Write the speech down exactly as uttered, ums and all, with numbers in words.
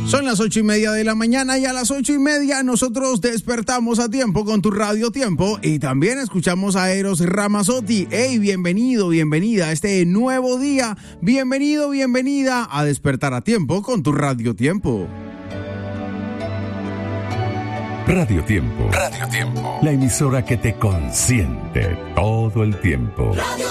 Son las ocho y media de la mañana y a las ocho y media nosotros despertamos a tiempo con tu Radio Tiempo y también escuchamos a Eros Ramazzotti. Hey, bienvenido, bienvenida a este nuevo día. Bienvenido, bienvenida a Despertar a Tiempo con tu Radio Tiempo. Radio Tiempo. Radio Tiempo. La emisora que te consiente todo el tiempo.